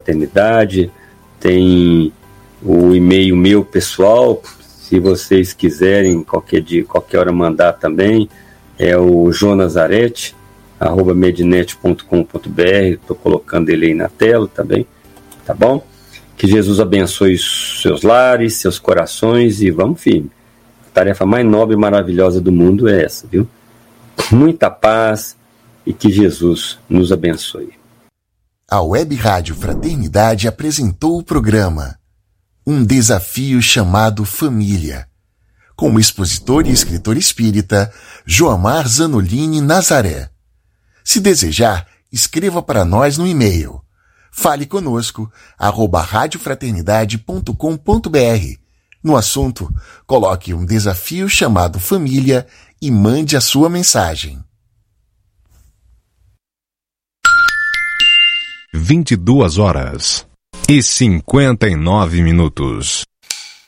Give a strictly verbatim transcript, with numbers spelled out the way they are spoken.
Fraternidade, tem o e-mail meu pessoal, se vocês quiserem, qualquer dia, qualquer hora mandar também, é o jonazarete, arroba medinet ponto com ponto b r, estou colocando ele aí na tela também, tá bom? Que Jesus abençoe seus lares, seus corações e vamos firme. A tarefa mais nobre e maravilhosa do mundo é essa, viu? Muita paz e que Jesus nos abençoe. A Web Rádio Fraternidade apresentou o programa Um Desafio Chamado Família, com o expositor e escritor espírita Joamar Zanolini Nazaré. Se desejar, escreva para nós no e-mail fale conosco, arroba radiofraternidade ponto com ponto b r. No assunto, coloque um desafio chamado família e mande a sua mensagem. vinte e duas horas e cinquenta e nove minutos.